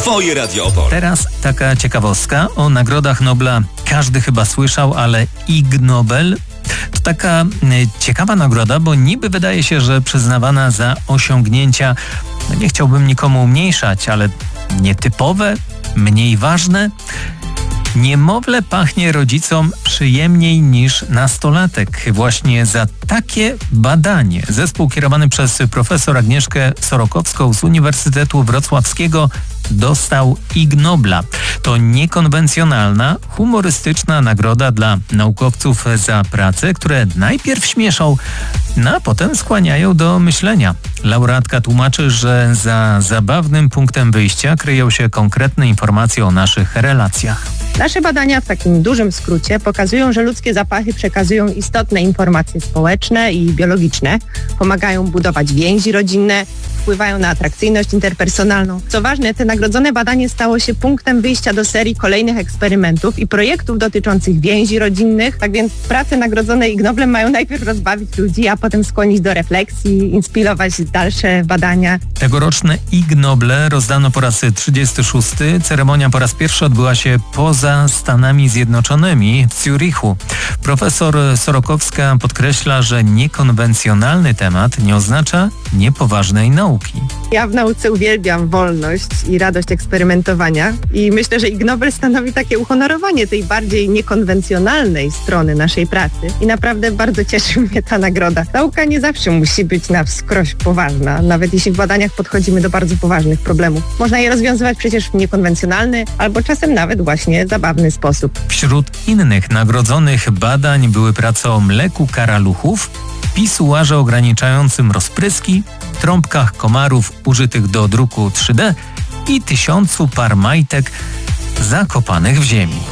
Twoje Radio Opole. Teraz taka ciekawostka o nagrodach Nobla. Każdy chyba słyszał, ale Ig Nobel to taka ciekawa nagroda, bo niby wydaje się, że przyznawana za osiągnięcia, nie chciałbym nikomu umniejszać, ale nietypowe, mniej ważne. Niemowlę pachnie rodzicom przyjemniej niż nastolatek. Właśnie za takie badanie zespół kierowany przez profesor Agnieszkę Sorokowską z Uniwersytetu Wrocławskiego dostał Ig Nobla. To niekonwencjonalna, humorystyczna nagroda dla naukowców za pracę, które najpierw śmieszą, a potem skłaniają do myślenia. Laureatka tłumaczy, że za zabawnym punktem wyjścia kryją się konkretne informacje o naszych relacjach. Nasze badania w takim dużym skrócie pokazują, że ludzkie zapachy przekazują istotne informacje społeczne i biologiczne, pomagają budować więzi rodzinne, wpływają na atrakcyjność interpersonalną. Co ważne, te nagrodzone badanie stało się punktem wyjścia do serii kolejnych eksperymentów i projektów dotyczących więzi rodzinnych. Tak więc prace nagrodzone Ig Noblem mają najpierw rozbawić ludzi, a potem skłonić do refleksji, inspirować dalsze badania. Tegoroczne Ig Noble rozdano po raz 36. Ceremonia po raz pierwszy odbyła się poza Stanami Zjednoczonymi w Zurichu. Profesor Sorokowska podkreśla, że niekonwencjonalny temat nie oznacza niepoważnej nauki. Ja w nauce uwielbiam wolność i radość eksperymentowania i myślę, że Ig Nobel stanowi takie uhonorowanie tej bardziej niekonwencjonalnej strony naszej pracy i naprawdę bardzo cieszy mnie ta nagroda. Nauka nie zawsze musi być na wskroś poważna, nawet jeśli w badaniach podchodzimy do bardzo poważnych problemów. Można je rozwiązywać przecież w niekonwencjonalny albo czasem nawet właśnie zabawny sposób. Wśród innych nagrodzonych badań były prace o mleku karaluchów, pisuarze ograniczającym rozpryski, trąbkach komarów użytych do druku 3D i 1000 par majtek zakopanych w ziemi.